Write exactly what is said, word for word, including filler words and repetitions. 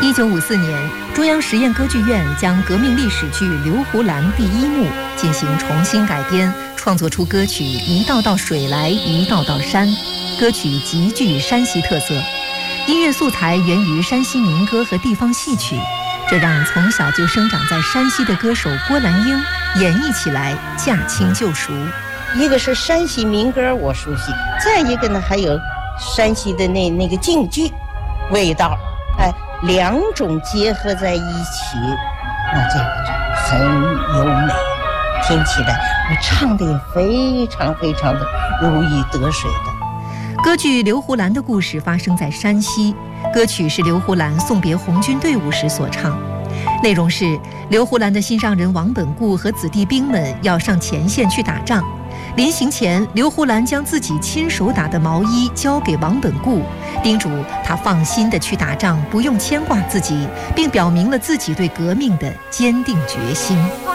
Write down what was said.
一九五四年，中央实验歌剧院将革命历史剧《刘胡兰》第一幕进行重新改编，创作出歌曲《一道道水来一道道山》。歌曲极具山西特色，音乐素材源于山西民歌和地方戏曲，这让从小就生长在山西的歌手郭兰英演绎起来驾轻就熟。 一个是山西民歌我熟悉，再一个呢还有山西的那那个京剧味道，哎，两种结合在一起，那这个就很优美，听起来我唱的也非常非常的如鱼得水的。 歌剧《刘胡兰》的故事发生在山西，歌曲是刘胡兰送别红军队伍时所唱。内容是刘胡兰的心上人王本固和子弟兵们要上前线去打仗，临行前，刘胡兰将自己亲手打的毛衣交给王本固，叮嘱他放心地去打仗，不用牵挂自己，并表明了自己对革命的坚定决心。